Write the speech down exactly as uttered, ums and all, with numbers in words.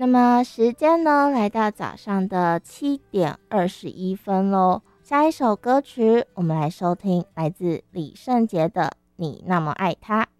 么时间呢来到早上的七点二十一分咯，下一首歌曲我们来收听来自李圣杰的《你那么爱他》。